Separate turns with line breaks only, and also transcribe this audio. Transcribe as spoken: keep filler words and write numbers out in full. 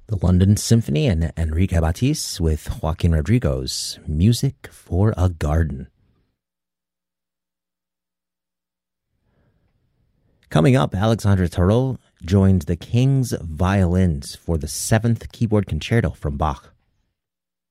The London Symphony and Enrique Batiste with Joaquin Rodrigo's Music for a Garden. Coming up, Alexandre Tarot joins the King's Violins for the seventh keyboard concerto from Bach.